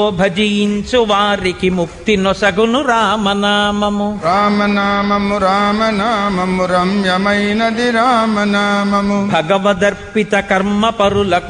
భజించు వారికి ముక్తి నొసగును రామనామము. రామనామము రామనామము రమ్యమైనది రామనామము. భగవదర్పిత కర్మ పరులకు